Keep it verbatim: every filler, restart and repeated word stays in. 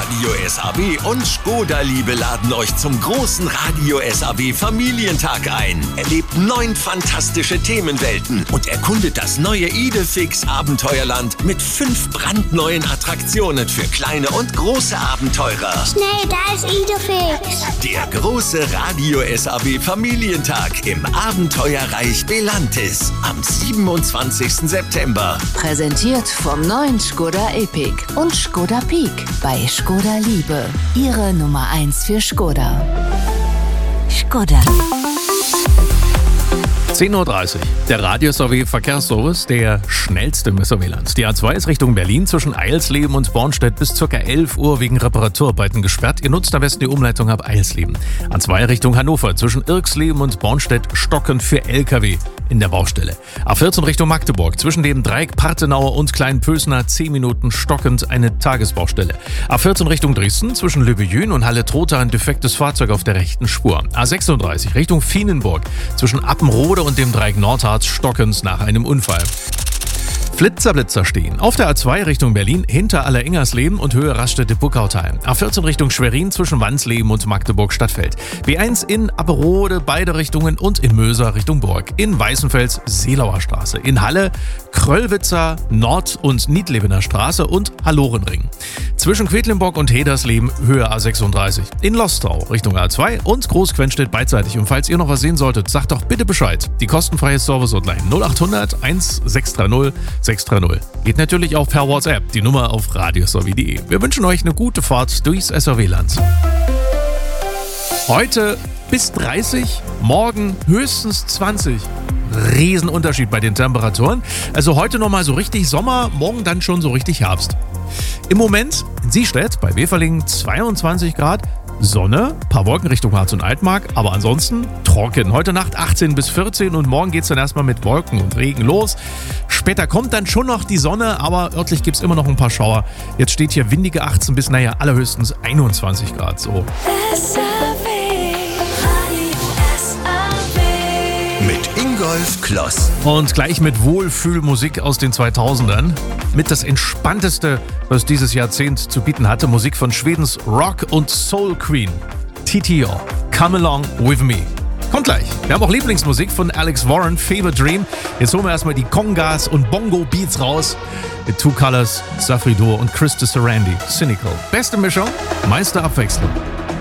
Radio S A W und Škoda Liebe laden euch zum großen Radio S A W Familientag ein. Erlebt neun fantastische Themenwelten und erkundet das neue Idefix Abenteuerland mit fünf brandneuen Attraktionen für kleine und große Abenteurer. Schnell, da ist Idefix. Der große Radio S A W Familientag im Abenteuerreich Belantis am siebenundzwanzigsten September. Präsentiert vom neuen Škoda Epiq und Škoda Peak bei Škoda Liebe. Ihre Nummer eins für Škoda. Škoda. zehn Uhr dreißig. Der Radio S A W Verkehrsservice, der schnellste im S A W-Land. Die A zwei ist Richtung Berlin zwischen Eilsleben und Bornstedt bis ca. elf Uhr wegen Reparaturarbeiten gesperrt. Ihr nutzt am besten die Umleitung ab Eilsleben. A zwei Richtung Hannover zwischen Irksleben und Bornstedt stockend für L K W in der Baustelle. A vierzehn Richtung Magdeburg zwischen dem Dreieck Partenauer und Kleinpösner zehn Minuten stockend eine Tagesbaustelle. A vierzehn Richtung Dresden zwischen Lübbejün und Halle-Trotha ein defektes Fahrzeug auf der rechten Spur. A sechsunddreißig Richtung Fienenburg zwischen Appenrode und dem Dreieck Nordharz stockend nach einem Unfall. Flitzerblitzer stehen. Auf der A zwei Richtung Berlin hinter Alleringersleben und Höhe Raststätte-Buckautal. A vierzehn Richtung Schwerin zwischen Wandsleben und Magdeburg-Stadtfeld. B eins in Apperode beide Richtungen und in Möser Richtung Burg. In Weißenfels Seelauer Straße. In Halle Kröllwitzer Nord- und Niedlebener Straße und Hallorenring. Zwischen Quedlinburg und Hedersleben Höhe A sechsunddreißig. In Lostau Richtung A zwei und Großquenstedt beidseitig. Und falls ihr noch was sehen solltet, sagt doch bitte Bescheid. Die kostenfreie Service-Hotline null achthundert eins sechs drei null sechs drei null. Geht natürlich auch per WhatsApp, die Nummer auf radios a w punkt de. Wir wünschen euch eine gute Fahrt durchs S A W-Land. Heute bis dreißig, morgen höchstens zwanzig. Riesenunterschied bei den Temperaturen. Also heute nochmal so richtig Sommer, morgen dann schon so richtig Herbst. Im Moment in Siestädt bei Weferlingen zweiundzwanzig Grad, Sonne, paar Wolken Richtung Harz und Altmark, aber ansonsten trocken. Heute Nacht achtzehn bis vierzehn und morgen geht's dann erstmal mit Wolken und Regen los. Später kommt dann schon noch die Sonne, aber örtlich gibt's immer noch ein paar Schauer. Jetzt steht hier windige achtzehn bis naja allerhöchstens einundzwanzig Grad. So. Mit Ingolf Kloss. Und gleich mit Wohlfühlmusik aus den zweitausendern. Mit das Entspannteste, was dieses Jahrzehnt zu bieten hatte. Musik von Schwedens Rock- und Soul Queen. T T O. Come Along With Me. Kommt gleich. Wir haben auch Lieblingsmusik von Alex Warren, Fever Dream. Jetzt holen wir erstmal die Congas und Bongo-Beats raus. Mit Two Colors, Safri Duo und Krista Sarandon. Cynical. Beste Mischung, meiste Abwechslung.